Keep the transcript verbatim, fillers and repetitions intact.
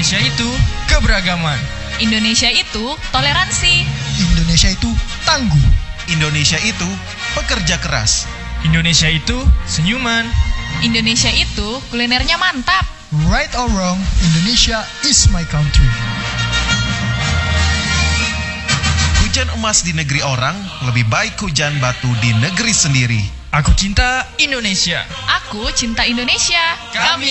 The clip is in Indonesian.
Indonesia itu keberagaman. Indonesia itu toleransi. Indonesia itu tangguh. Indonesia itu pekerja keras. Indonesia itu senyuman. Indonesia itu kulinernya mantap. Right or wrong, Indonesia is my country. Hujan emas di negeri orang lebih baik hujan batu di negeri sendiri. Aku cinta Indonesia. Aku cinta Indonesia. Kami